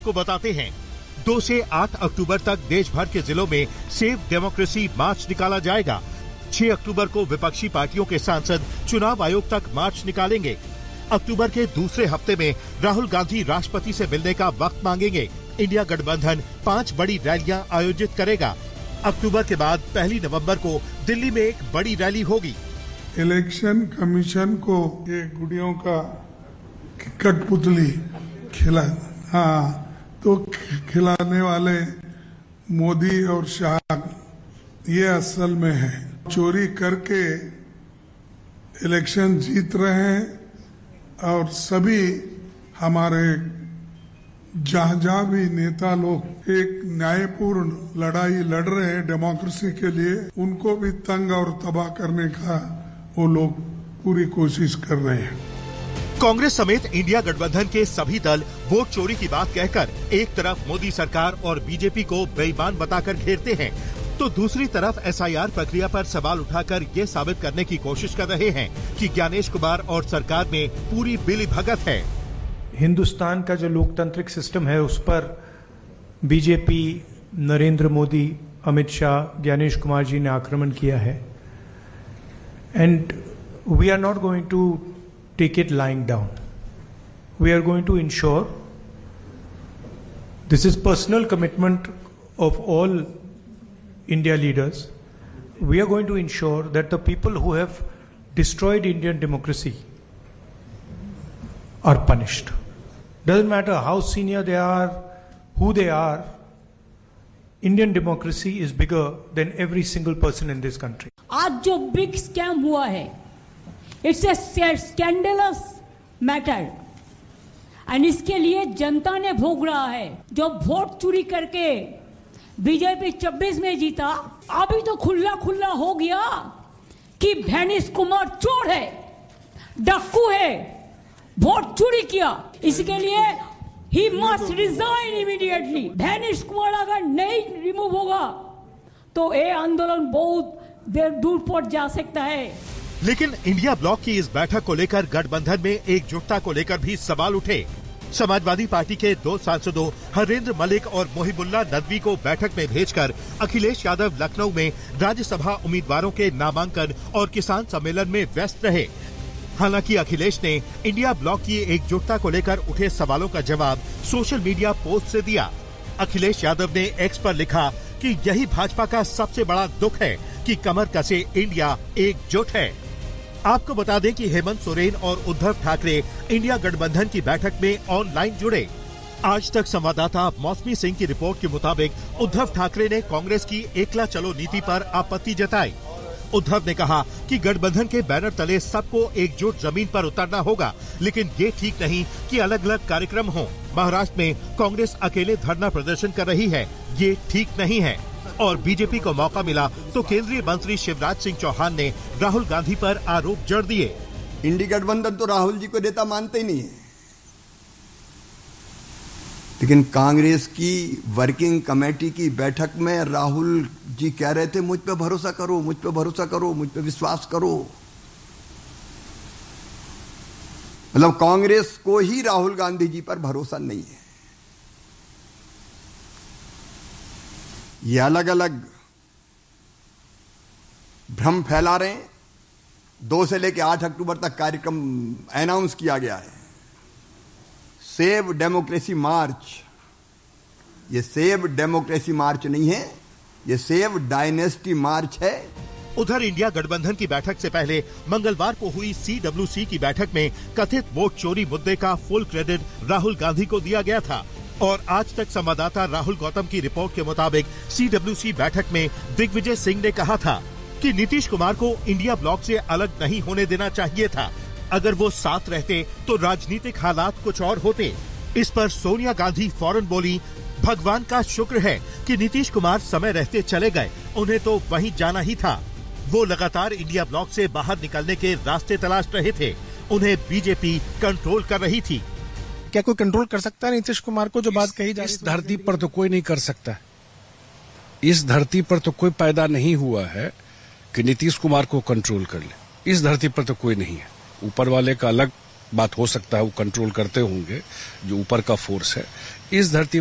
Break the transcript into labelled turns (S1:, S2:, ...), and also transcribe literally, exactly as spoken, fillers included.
S1: को बताते हैं दो से आठ अक्टूबर तक देश भर के जिलों में सेव डेमोक्रेसी मार्च निकाला जाएगा। छह अक्टूबर को विपक्षी पार्टियों के सांसद चुनाव आयोग तक मार्च निकालेंगे। अक्टूबर के दूसरे हफ्ते में राहुल गांधी राष्ट्रपति से मिलने का वक्त मांगेंगे। इंडिया गठबंधन पांच बड़ी रैलियां आयोजित करेगा। अक्टूबर के बाद पहली नवंबर को दिल्ली में एक बड़ी रैली होगी।
S2: इलेक्शन कमीशन को ये गुड़ियों का कठपुतली खिला हाँ तो खिलाने वाले मोदी और शाह ये असल में है। चोरी करके इलेक्शन जीत रहे हैं और सभी हमारे जहां जहां भी नेता लोग एक न्यायपूर्ण लड़ाई लड़ रहे हैं डेमोक्रेसी के लिए, उनको भी तंग और तबाह करने का वो लोग पूरी कोशिश कर रहे हैं।
S1: कांग्रेस समेत इंडिया गठबंधन के सभी दल वोट चोरी की बात कहकर एक तरफ मोदी सरकार और बीजेपी को बेईमान बताकर घेरते हैं, तो दूसरी तरफ एस आई आर प्रक्रिया पर सवाल उठाकर ये साबित करने की कोशिश कर रहे हैं कि ज्ञानेश कुमार और सरकार में पूरी मिलीभगत है।
S3: हिंदुस्तान का जो लोकतांत्रिक सिस्टम है उस पर बीजेपी, नरेंद्र मोदी, अमित शाह, ज्ञानेश कुमार जी ने आक्रमण किया है and we are not going to take it lying down. We are going to ensure, this is personal commitment of all India leaders, we are going to ensure that the people who have destroyed Indian democracy are punished. Doesn't matter how senior they are, who they are, Indian democracy is bigger than every single person in this country.
S4: आज जो big scam हुआ है, it's a scandalous matter and इसके लिए जनता ने भोग रहा है। जो वोट चोरी करके बीजेपी छब्बीस में जीता, अभी तो खुला खुला हो गया कि ज्ञानेश कुमार चोर है, डाकू है, वोट चोरी किया। इसके लिए he must resign immediately. Gyanesh Kumar अगर नहीं रिमूव होगा तो ये आंदोलन बहुत देर दूर पहुंच जा सकता है।
S1: लेकिन इंडिया ब्लॉक की इस बैठक को लेकर गठबंधन में एकजुटता को लेकर भी सवाल उठे। समाजवादी पार्टी के दो सांसदों हरेंद्र मलिक और मोहिबुल्लाह नदवी को बैठक में भेजकर अखिलेश यादव लखनऊ में राज्यसभा उम्मीदवारों के नामांकन और किसान सम्मेलन में व्यस्त रहे। हालांकि अखिलेश ने इंडिया ब्लॉक की एकजुटता को लेकर उठे सवालों का जवाब सोशल मीडिया पोस्ट से दिया। अखिलेश यादव ने एक्स पर लिखा कि यही भाजपा का सबसे बड़ा दुख है कि कमर कसे इंडिया एकजुट है। आपको बता दें कि हेमंत सोरेन और उद्धव ठाकरे इंडिया गठबंधन की बैठक में ऑनलाइन जुड़े। आज तक संवाददाता मौसमी सिंह की रिपोर्ट के मुताबिक उद्धव ठाकरे ने कांग्रेस की एकला चलो नीति पर आपत्ति जताई। उद्धव ने कहा कि गठबंधन के बैनर तले सबको एकजुट जमीन पर उतरना होगा, लेकिन ये ठीक नहीं कि अलग अलग कार्यक्रम हों। महाराष्ट्र में कांग्रेस अकेले धरना प्रदर्शन कर रही है, ये ठीक नहीं है। और बीजेपी को मौका मिला तो केंद्रीय मंत्री शिवराज सिंह चौहान ने राहुल गांधी पर आरोप जड़ दिए।
S5: इंडी गठबंधन तो राहुल जी को नेता मानते ही नहीं है, लेकिन कांग्रेस की वर्किंग कमेटी की बैठक में राहुल जी कह रहे थे मुझ पे भरोसा करो, मुझ पे भरोसा करो, मुझ पे विश्वास करो। मतलब कांग्रेस को ही राहुल गांधी जी पर भरोसा नहीं है। ये अलग अलग भ्रम फैला रहे हैं। दो से लेकर आठ अक्टूबर तक कार्यक्रम अनाउंस किया गया है। सेव डेमोक्रेसी मार्च, ये सेव डेमोक्रेसी मार्च नहीं है, ये सेव डायनेस्टी मार्च है।
S1: उधर इंडिया गठबंधन की बैठक से पहले मंगलवार को हुई सी डब्ल्यू सी की बैठक में कथित वोट चोरी मुद्दे का फुल क्रेडिट राहुल गांधी को दिया गया था। और आज तक संवाददाता राहुल गौतम की रिपोर्ट के मुताबिक सी डब्ल्यू सी बैठक में दिग्विजय सिंह ने कहा था कि नीतीश कुमार को इंडिया ब्लॉक से अलग नहीं होने देना चाहिए था। अगर वो साथ रहते तो राजनीतिक हालात कुछ और होते। इस पर सोनिया गांधी फौरन बोली, भगवान का शुक्र है कि नीतीश कुमार समय रहते चले गए, उन्हें तो वहीं जाना ही था। वो लगातार इंडिया ब्लॉक से बाहर निकलने के रास्ते तलाश रहे थे, उन्हें बीजेपी कंट्रोल कर रही थी।
S6: क्या कोई कंट्रोल कर सकता है नीतीश कुमार को? जो बात कही जा रही है,
S7: इस धरती पर तो कोई नहीं कर सकता। इस धरती पर तो कोई पैदा नहीं हुआ है कि नीतीश कुमार को कंट्रोल कर ले। इस धरती पर तो कोई नहीं है। ऊपर वाले का अलग बात हो सकता है वो कंट्रोल करते होंगे, जो ऊपर का फोर्स है। इस धरती